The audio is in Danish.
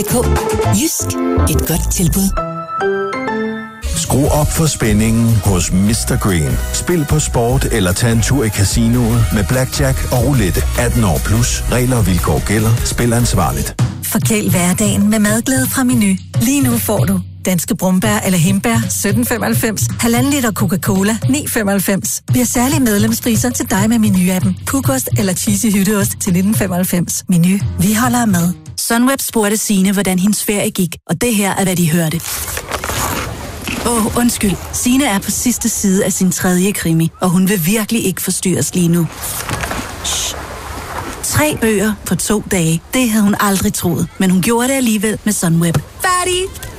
Sunweb.dk. Jysk. Et godt tilbud. Skru op for spændingen hos Mr. Green. Spil på sport eller tag en tur i casinoet med blackjack og roulette. 18 år plus. Regler og vilkår gælder. Spil ansvarligt. Forkæl hverdagen med madglæde fra Meny. Lige nu får du danske brumbær eller hindbær 17,95, 1,5 liter Coca-Cola 9,95. Bliver særlige medlemspriser til dig med Meny-appen. Pukost eller cheesy hytteost til 19,95. Meny. Vi holder med. Sunweb spurgte Signe, hvordan hendes ferie gik, og det her er, hvad de hørte. Undskyld. Signe er på sidste side af sin 3. krimi, og hun vil virkelig ikke forstyrres lige nu. 3 bøger på 2 dage. Det havde hun aldrig troet, men hun gjorde det alligevel med Sunweb. Færdig!